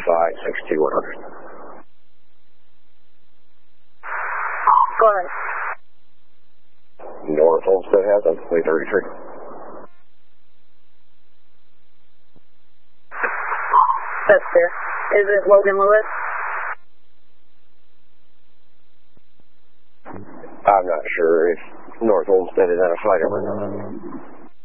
identify 62100. Go ahead. North Olmsted has on 333. That's fair. Is it Logan Lewis? I'm not sure if North Olmsted identified him or not.